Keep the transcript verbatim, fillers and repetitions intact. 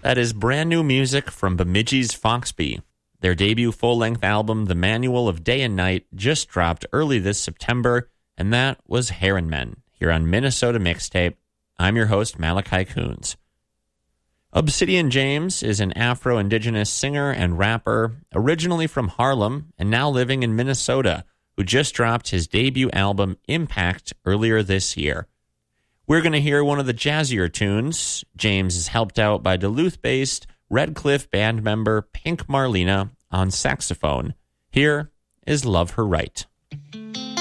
That is brand new music from Bemidji's Foxby. Their debut full-length album, The Manual of Day and Night, just dropped early this September, and that was Heron Men, here on Minnesota Mixtape. I'm your host, Malachi Coons. Obsidian James is an Afro-Indigenous singer and rapper, originally from Harlem and now living in Minnesota, who just dropped his debut album, Impact, earlier this year. We're going to hear one of the jazzier tunes. James is helped out by Duluth-based Red Cliff band member Pink Marlena on saxophone. Here is Love Her Right.